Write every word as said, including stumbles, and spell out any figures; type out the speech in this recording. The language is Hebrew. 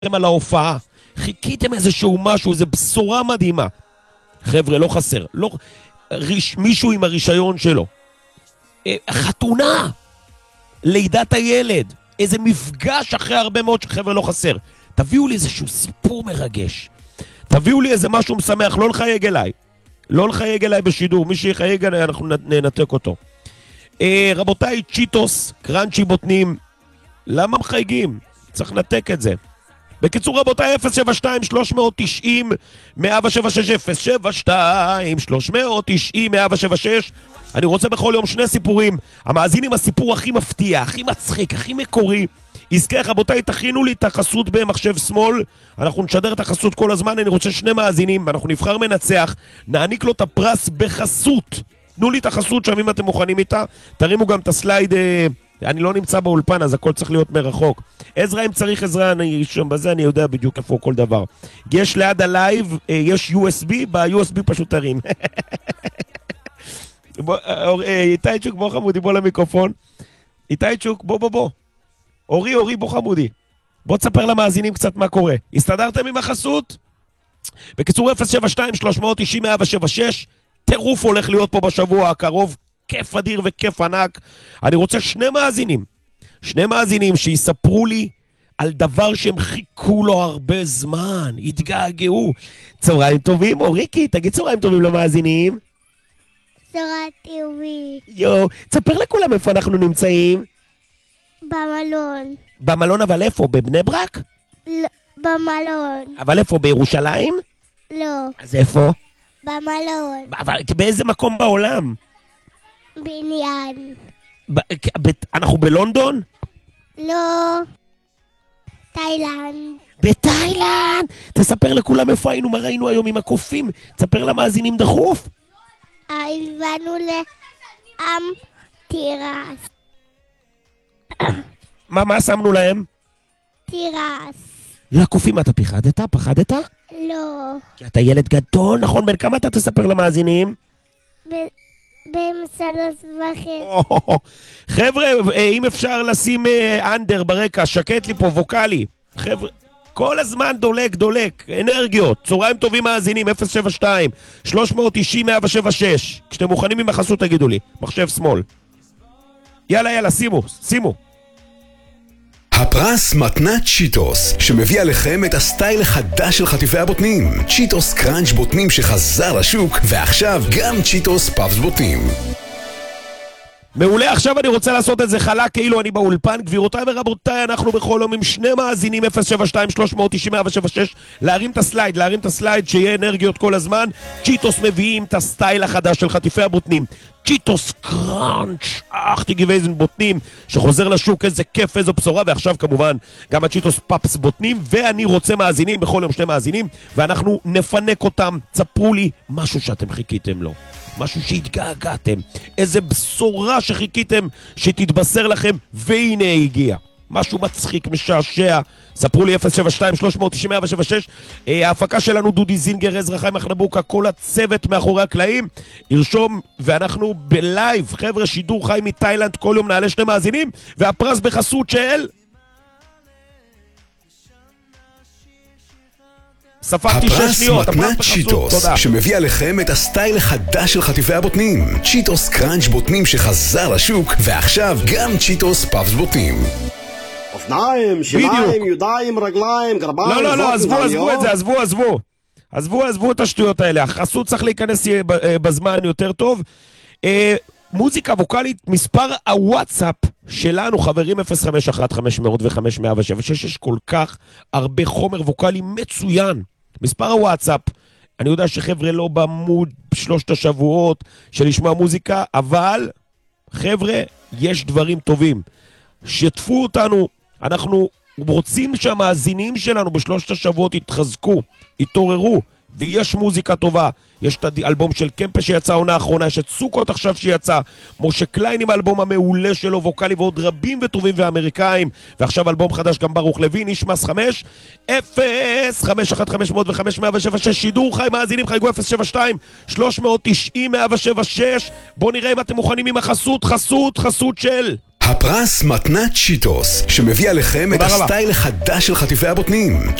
על ההופעה, חיכיתם איזשהו משהו, איזו בשורה מדהימה. חבר'ה, לא חסר, לא... ריש... מישהו עם הרישיון שלו. חתונה, לידת הילד, איזה מפגש אחרי הרבה מאוד שחבר'ה לא חסר. תביאו לי איזשהו סיפור מרגש. תביאו לי איזה משהו משמח, לא לחייג אליי. לא לחייג אליי בשידור, מי שיחייג אליי אנחנו ננתק אותו. אה, רבותיי, צ'יטוס, קראנצ'י בוטנים, למה מחייגים? צריך לנתק את זה. בקיצור רבותיי, אפס שבע שתיים שלוש תשע אפס אפס שבע שש אפס שבע שתיים שלוש תשע אפס אפס שבע שש. אני רוצה בכל יום שני סיפורים. המאזינים הסיפור הכי מפתיע, הכי מצחיק, הכי מקורי. יזכח רבותיי, תכינו לי את החסות במחשב שמאל. אנחנו נשדר את החסות כל הזמן. אני רוצה שני מאזינים, אנחנו נבחר מנצח, נעניק לו את הפרס בחסות. תנו לי את החסות שם אם אתם מוכנים איתה. תרימו גם את הסלייד. אני לא נמצא באולפן, אז הכל צריך להיות מרחוק. עזרא, אם צריך עזרא, אני שם בזה, אני יודע בדיוק איפה כל דבר. יש ליד הלייב, יש יו אס בי, ב-יו אס בי פשוט תרים. איתי צ'וק, בוא חמודי, בוא למיקרופון. איתי צ'וק, בוא בוא בוא. אורי, אורי, בוא חמודי. בוא תספר למאזינים קצת מה קורה. הסתדרתם עם החסות? בקיצור, אפס שבע שתיים שלוש תשע אפס שבע שש. טירוף הולך להיות פה בשבוע הקרוב. כיף אדיר וכיף ענק. אני רוצה שני מאזינים. שני מאזינים שיספרו לי על דבר שהם חיכו לו הרבה זמן. התגעגעו. צהריים טובים, אוריקי, תגיד צהריים טובים למאזינים. צהריים טובים. יו, תספר לכולם איפה אנחנו נמצאים. במלון. במלון, אבל איפה? בבני ברק? לא, במלון. אבל איפה? בירושלים? לא. אז איפה? במלון. אבל באיזה מקום בעולם? בניין. ב- ב- אנחנו בלונדון? לא. תאילנד. בתאילנד! תספר לכולם איפה היינו, מה ראינו היום עם הקופים. תספר למאזינים דחוף. הבאנו לעם תירס. מה, מה שמנו להם? תירס. לקופים, אתה פחדת? פחדת? לא. כי אתה ילד גדול, נכון? בן כמה אתה תספר למאזינים? ב... בן שלוש וחצי. חבר'ה, אם אפשר לשים אנדר ברקע, שקט לי פה, ווקלי. חבר'ה, כל הזמן דולק, דולק, אנרגיות. צהריים טובים מאזינים, אפס שבע שתיים שלוש תשע אפס שבע שש. כשאתם מוכנים עם החסות תגידו לי, מחשב שמאל. יאללה, יאללה, שימו, שימו. הפרס מתנת צ'יטוס, שמביא עליכם את הסטייל החדש של חטיפי הבוטנים. צ'יטוס קראנץ' בוטנים שחזר לשוק, ועכשיו גם צ'יטוס פאפס בוטנים. מעולה, עכשיו אני רוצה לעשות את זה חלק כאילו אני באולפן. גבירותיי ורבותיי, אנחנו בכל יום עם שני מאזינים, אפס שבע שתיים שלוש תשע אפס שבע שש. להרים את הסלייד, להרים את הסלייד, שיהיה אנרגיות כל הזמן. צ'יטוס מביאים את הסטייל החדש של חטיפי הבוטנים. צ'יטוס קראנץ', אך תגיבי איזה בוטנים שחוזר לשוק, איזה כיף, איזו בשורה. ועכשיו כמובן גם הצ'יטוס פאפס בוטנים. ואני רוצה מאזינים, בכל יום שני מאזינים, ואנחנו נפנק אותם. תספרו לי משהו שאתם חיכיתם לו, משהו שהתגעגעתם, איזה בשורה שחיכיתם שתתבשר לכם, והנה הגיע משהו מצחיק, משעשע. ספרו לי אפס שבע שתיים שלוש תשע אפס שבע שש. ההפקה שלנו דודי זינגר, עזרא חיים מחנבוקה, כל הצוות מאחורי הקלעים. ירשום, ואנחנו בלייב, חבר'ה, שידור חי מתאילנד. כל יום נעלה שני מאזינים, והפרס בחסות של... ספרתי שש שניות. הפרס מתנת צ'יטוס, שמביא עליכם את הסטייל החדש של חטיפי הבוטנים. צ'יטוס קראנץ' בוטנים שחזר לשוק, ועכשיו גם צ'יטוס פאפס בוטנים. אופניים, שיניים, ידיים, רגליים, גרביים. לא, לא, לא, עזבו, עזבו את זה, עזבו, עזבו. עזבו, עזבו את השטויות האלה. החסות צריך להיכנס בזמן יותר טוב. מוזיקה ווקלית, מספר הוואטסאפ שלנו, חברים, אפס חמש אחת חמש אפס חמש אפס אפס שבע שש. יש כל כך הרבה חומר ווקלי מצוין. מספר הוואטסאפ, אני יודע שחבר'ה לא במוד שלושת השבועות של לשמוע מוזיקה, אבל חבר'ה, יש דברים טובים. שתפו אותנו, אנחנו רוצים שהמאזינים שלנו בשלושת השבועות יתחזקו, יתעוררו, ויש מוזיקה טובה. יש את האלבום של קמפה שיצא עונה האחרונה, יש את סוכות עכשיו שיצא, משה קליין עם האלבום המעולה שלו, ווקלי, ועוד רבים וטובים ואמריקאים. ועכשיו אלבום חדש גם ברוך לוין, נשמס חמש אפס חמש אחת חמש אפס חמש אפס שבע שש. שידור חי, מאזינים חייגו אפס שבע שתיים שלוש תשע אפס שבע שש. בואו נראה אם אתם מוכנים עם החסות. חסות, חסות של הפרס מתנת צ'יטוס, שמביא עליכם את תודה רבה. הסטייל החדש של חטיפי הבוטנים.